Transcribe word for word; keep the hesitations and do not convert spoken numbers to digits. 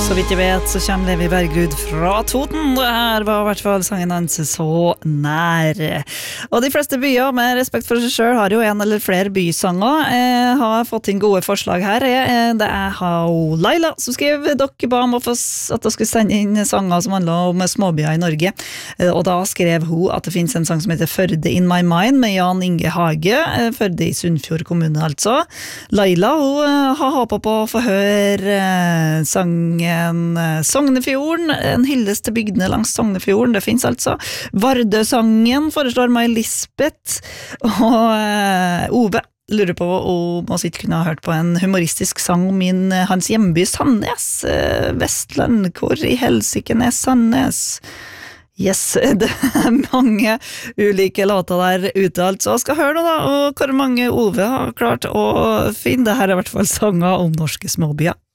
Så vidt jeg vet så kommer Levi Bergrud fra Toten. Det her var i hvert fall sangen hans Så nær. Og de fleste byer med respekt for seg selv har jo en eller flere bysanger. Jeg har fått inn gode forslag her. Det er Laila som skrev dere ba om at dere skulle sende inn sanger som handler om småbyer i Norge. Og da skrev hun at det finnes en sang som heter Førde in my mind med Jan Inge Hage. Førde i Sunnfjord kommune altså. Laila hun har håpet på å få høre sangen Sognefjorden, en hyllest til bygdene langs Sognefjorden, det finnes altså. Vardøsangen foreslår meg Lisbeth, og uh, Ove lurer på om man ikke kunne ha hørt på en humoristisk sang om min, hans hjemby Sandnes, uh, Vestland, hvor i helsiken er Sandnes? Yes, det er mange ulike låter der ute, altså. Skal høre nå da, og hvor mange Ove har klart å finne. Det her er i hvert fall sanger om norske småbyer.